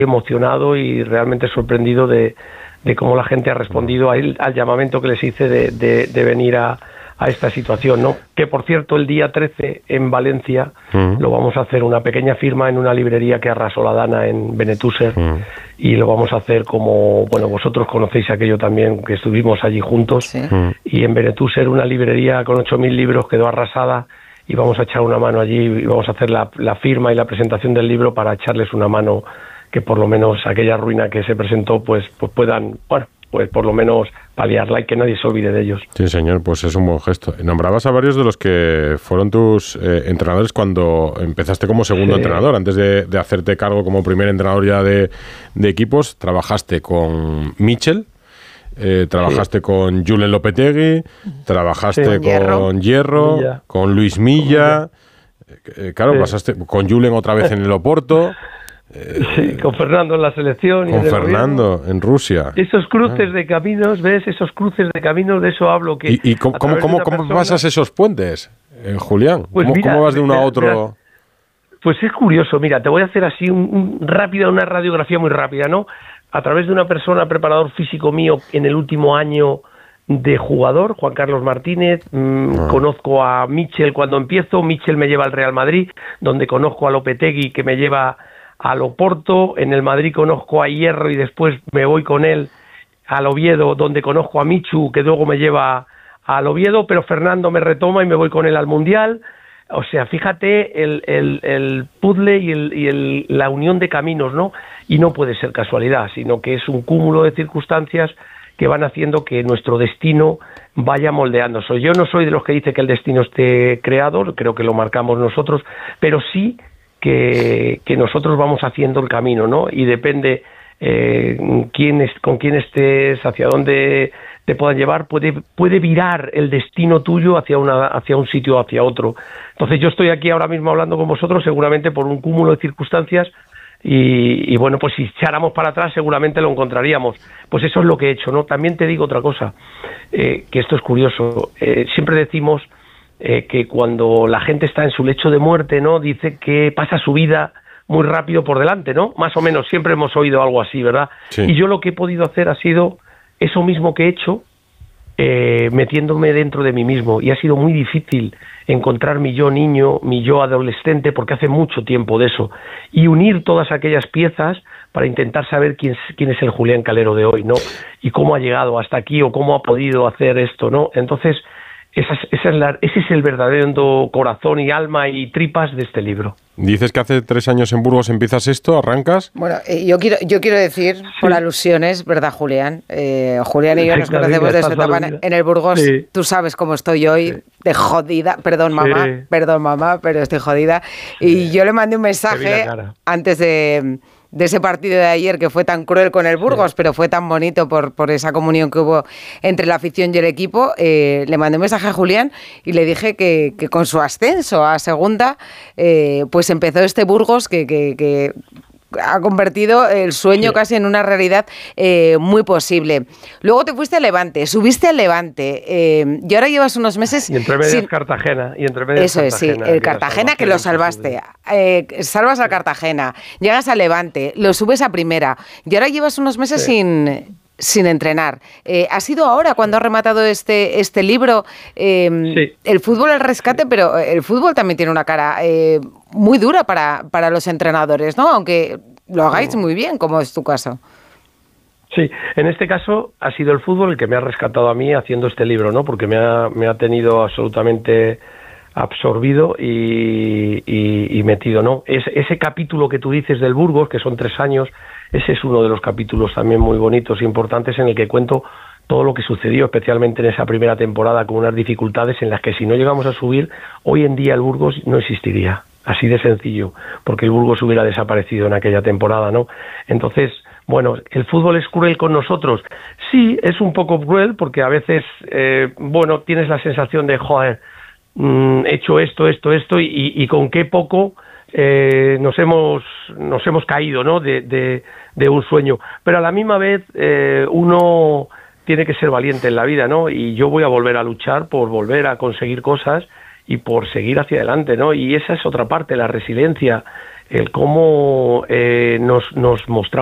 emocionado y realmente sorprendido de cómo la gente ha respondido al llamamiento que les hice de venir a esta situación, ¿no? Que, por cierto, el día 13 en Valencia lo vamos a hacer una pequeña firma en una librería que arrasó la Dana en Benetúser, y lo vamos a hacer como, bueno, vosotros conocéis aquello también, que estuvimos allí juntos, sí. Y en Benetúser una librería con 8.000 libros quedó arrasada, y vamos a echar una mano allí y vamos a hacer la firma y la presentación del libro para echarles una mano, que por lo menos aquella ruina que se presentó pues puedan, bueno, pues por lo menos paliarla y que nadie se olvide de ellos. Sí, señor, pues es un buen gesto. Nombrabas a varios de los que fueron tus entrenadores cuando empezaste como segundo entrenador. Antes de hacerte cargo como primer entrenador ya de equipos, trabajaste con Michel, trabajaste con Julen Lopetegui, trabajaste con Hierro, Milla. con Luis Milla, claro, pasaste con Julen otra vez en el Oporto. Sí, con Fernando en la selección. Con Fernando en Rusia. Esos cruces de caminos, ¿ves? Esos cruces de caminos, de eso hablo. Que ¿Y cómo pasas esos puentes, Julián? Pues ¿Cómo vas de uno a otro? Mira, pues es curioso, mira, te voy a hacer así una radiografía muy rápida, ¿no? A través de una persona, preparador físico mío, en el último año de jugador, Juan Carlos Martínez, conozco a Michel cuando empiezo, Michel me lleva al Real Madrid, donde conozco a Lopetegui, que me lleva al Oporto, en el Madrid conozco a Hierro y después me voy con él al Oviedo, donde conozco a Michu, que luego me lleva al Oviedo, pero Fernando me retoma y me voy con él al Mundial. O sea, fíjate el puzzle y la unión de caminos, ¿no? Y no puede ser casualidad, sino que es un cúmulo de circunstancias que van haciendo que nuestro destino vaya moldeándose. Yo no soy de los que dice que el destino esté creado, creo que lo marcamos nosotros, pero sí que nosotros vamos haciendo el camino, ¿no? Y depende con quién estés, hacia dónde te puedan llevar, puede virar el destino tuyo hacia un sitio o hacia otro. Entonces yo estoy aquí ahora mismo hablando con vosotros seguramente por un cúmulo de circunstancias y bueno, pues si echáramos para atrás seguramente lo encontraríamos. Pues eso es lo que he hecho, ¿no? También te digo otra cosa, que esto es curioso. Siempre decimos que cuando la gente está en su lecho de muerte, ¿no? Dice que pasa su vida muy rápido por delante, ¿no? Más o menos, siempre hemos oído algo así, ¿verdad? Sí. Y yo lo que he podido hacer ha sido eso mismo que he hecho, metiéndome dentro de mí mismo. Y ha sido muy difícil encontrar mi yo niño, mi yo adolescente, porque hace mucho tiempo de eso. Y unir todas aquellas piezas para intentar saber quién es el Julián Calero de hoy, ¿no? Y cómo ha llegado hasta aquí o cómo ha podido hacer esto, ¿no? Entonces, ese es el verdadero corazón y alma y tripas de este libro. Dices que hace 3 años en Burgos empiezas esto, ¿arrancas? Bueno, yo quiero decir, por alusiones, ¿verdad, Julián? Julián y yo nos conocemos de su etapa en el Burgos. Sí. Tú sabes cómo estoy hoy, de jodida. Perdón, mamá, pero estoy jodida. Y yo le mandé un mensaje antes de ese partido de ayer que fue tan cruel con el Burgos, pero fue tan bonito por esa comunión que hubo entre la afición y el equipo. Le mandé un mensaje a Julián y le dije que con su ascenso a segunda, pues empezó este Burgos que ha convertido el sueño casi en una realidad muy posible. Luego te fuiste al Levante, subiste al Levante y ahora llevas unos meses... Y entre medias Cartagena. Eso es, sí, el Cartagena que lo salvaste. Salvas al Cartagena, llegas al Levante, lo subes a primera y ahora llevas unos meses sin entrenar. ¿Ha sido ahora cuando has rematado este libro? El fútbol al rescate, pero el fútbol también tiene una cara muy dura para los entrenadores, ¿no? Aunque lo hagáis muy bien, como es tu caso. Sí, en este caso ha sido el fútbol el que me ha rescatado a mí haciendo este libro, ¿no? Porque me ha tenido absolutamente absorbido y metido, ¿no? Ese capítulo que tú dices del Burgos, que son 3 años, ese es uno de los capítulos también muy bonitos e importantes en el que cuento todo lo que sucedió, especialmente en esa primera temporada, con unas dificultades en las que si no llegamos a subir, hoy en día el Burgos no existiría. Así de sencillo, porque el Burgos hubiera desaparecido en aquella temporada, ¿no? Entonces, bueno, ¿el fútbol es cruel con nosotros? Sí, es un poco cruel, porque a veces, tienes la sensación de, joder, he hecho esto, y con qué poco nos hemos caído, ¿no? De un sueño. Pero a la misma vez, uno tiene que ser valiente en la vida, ¿no? Y yo voy a volver a luchar por volver a conseguir cosas y por seguir hacia adelante, ¿no? Y esa es otra parte, la resiliencia, el cómo nos mostraba